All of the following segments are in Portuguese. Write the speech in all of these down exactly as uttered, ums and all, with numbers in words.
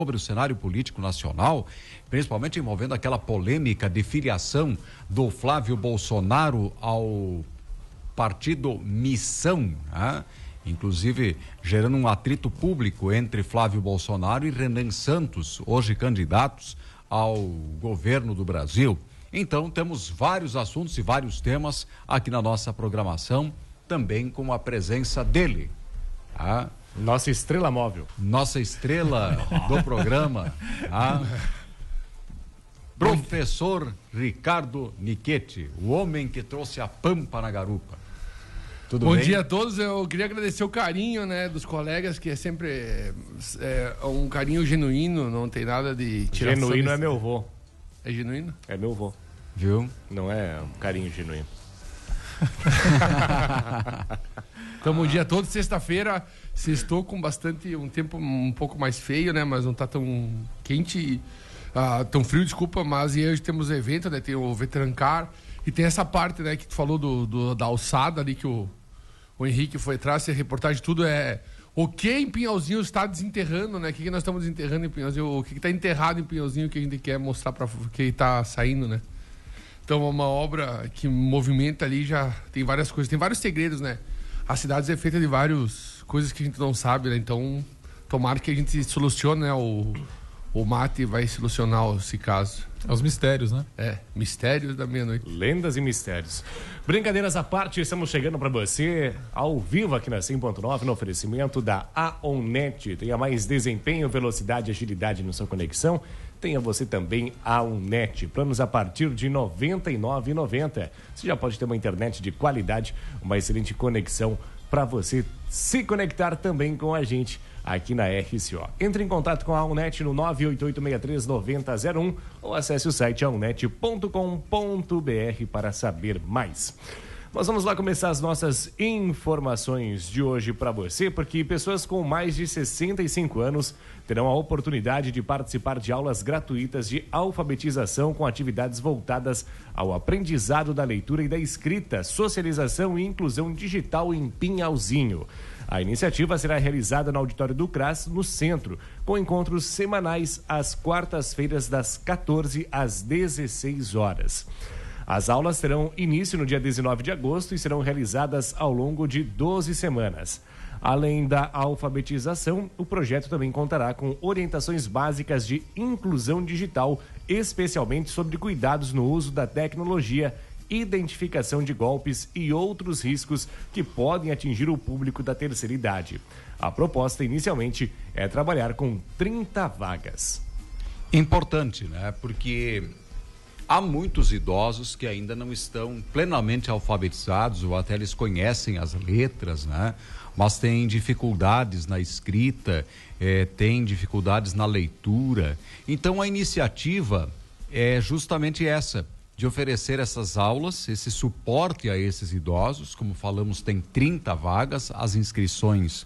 sobre o cenário político nacional, principalmente envolvendo aquela polêmica de filiação do Flávio Bolsonaro ao partido Missão, né? Inclusive gerando um atrito público entre Flávio Bolsonaro e Renan Santos, hoje candidatos ao governo do Brasil. Então temos vários assuntos e vários temas aqui na nossa programação, também com a presença dele, tá? Nossa estrela móvel. Nossa estrela do programa, tá? Professor Ricardo Nichetti, o homem que trouxe a pampa na garupa. Tudo Bom bem? dia a todos. Eu queria agradecer o carinho, né, dos colegas, que é sempre é, é, um carinho genuíno, não tem nada de tirar. Genuíno é meu vô. É genuíno? É meu vô. Viu? Não é um carinho genuíno. Então, bom dia a todos. Sexta-feira, sextou com bastante, um tempo um pouco mais feio, né? Mas não tá tão quente, ah, tão frio, desculpa. Mas e hoje temos evento, né? Tem o Vetrancar e tem essa parte, né? Que tu falou do, do da alçada ali que o, o Henrique foi atrás. A reportagem tudo é o que em Pinhalzinho está desenterrando, né? O que, que nós estamos desenterrando em Pinhalzinho? O que está enterrado em Pinhalzinho que a gente quer mostrar para que está saindo, né? Então, é uma obra que movimenta ali, já tem várias coisas, tem vários segredos, né? A cidade é feita de várias coisas que a gente não sabe, né? Então, tomara que a gente solucione, né? O, o mate vai solucionar esse caso. É os mistérios, né? É, mistérios da meia-noite. Lendas e mistérios. Brincadeiras à parte, estamos chegando para você ao vivo aqui na cem ponto nove no oferecimento da AONET. Tenha mais desempenho, velocidade e agilidade na sua conexão. Tenha você também a AONET. Planos a partir de noventa e nove reais e noventa centavos. Você já pode ter uma internet de qualidade, uma excelente conexão para você se conectar também com a gente aqui na R C O. Entre em contato com a AONET no nove oito oito seis três nove zero zero um ou acesse o site aonet ponto com ponto br para saber mais. Nós vamos lá começar as nossas informações de hoje para você, porque pessoas com mais de sessenta e cinco anos terão a oportunidade de participar de aulas gratuitas de alfabetização com atividades voltadas ao aprendizado da leitura e da escrita, socialização e inclusão digital em Pinhalzinho. A iniciativa será realizada no auditório do CRAS, no centro, com encontros semanais às quartas-feiras das quatorze às dezesseis horas. As aulas terão início no dia dezenove de agosto e serão realizadas ao longo de doze semanas. Além da alfabetização, o projeto também contará com orientações básicas de inclusão digital, especialmente sobre cuidados no uso da tecnologia, identificação de golpes e outros riscos que podem atingir o público da terceira idade. A proposta, inicialmente, é trabalhar com trinta vagas. Importante, né? Porque há muitos idosos que ainda não estão plenamente alfabetizados, ou até eles conhecem as letras, né? Mas têm dificuldades na escrita, eh, têm dificuldades na leitura. Então a iniciativa é justamente essa, de oferecer essas aulas, esse suporte a esses idosos. Como falamos, tem trinta vagas, as inscrições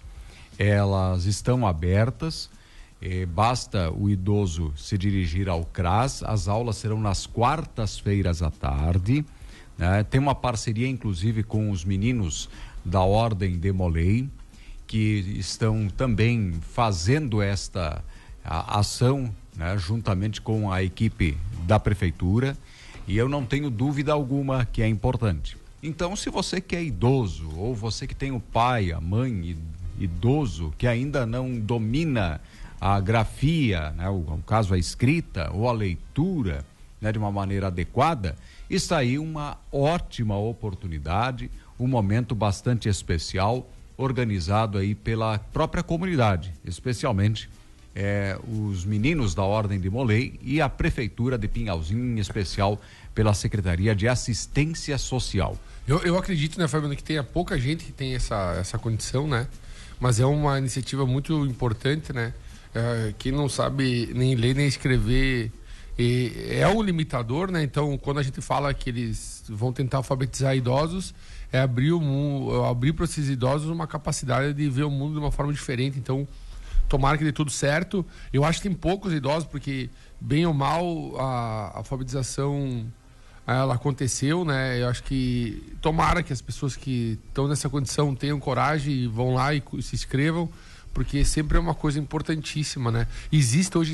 elas estão abertas. Eh, basta o idoso se dirigir ao CRAS. As aulas serão nas quartas-feiras à tarde, né? Tem uma parceria inclusive com os meninos da Ordem de Molay, que estão também fazendo esta a, ação, né? Juntamente com a equipe da prefeitura, e eu não tenho dúvida alguma que é importante. Então, se você que é idoso, ou você que tem o pai, a mãe idoso, que ainda não domina a grafia, né, o, no caso a escrita ou a leitura, né, de uma maneira adequada, está aí uma ótima oportunidade, um momento bastante especial, organizado aí pela própria comunidade, especialmente eh, os meninos da Ordem de Molay e a Prefeitura de Pinhalzinho, em especial pela Secretaria de Assistência Social. Eu, eu acredito, né, Fabiano, que tenha pouca gente que tem essa, essa condição, né? Mas é uma iniciativa muito importante, né? É, quem não sabe nem ler nem escrever é, é um limitador, né? Então, quando a gente fala que eles vão tentar alfabetizar idosos, é abrir o mundo, abrir para esses idosos uma capacidade de ver o mundo de uma forma diferente. Então, tomara que dê tudo certo. Eu acho que tem poucos idosos, porque bem ou mal a alfabetização ela aconteceu, né? Eu acho que tomara que as pessoas que estão nessa condição tenham coragem e vão lá e se inscrevam, porque sempre é uma coisa importantíssima, né? Existe hoje